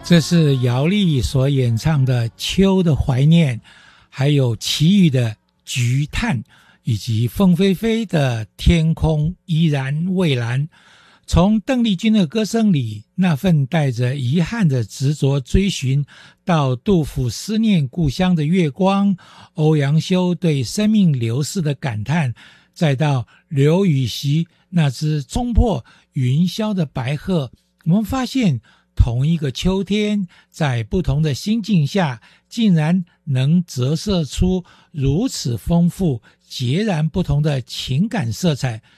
这是姚丽所演唱的《秋的怀念》，还有齐豫的《菊叹》，以及凤飞飞的《天空依然蔚蓝》。从邓丽君的歌声里那份带着遗憾的执着追寻，到杜甫思念故乡的月光，欧阳修对生命流逝的感叹，再到刘禹锡那只冲破云霄的白鹤，我们发现同一个秋天，在不同的心境下，竟然能折射出如此丰富、截然不同的情感色彩，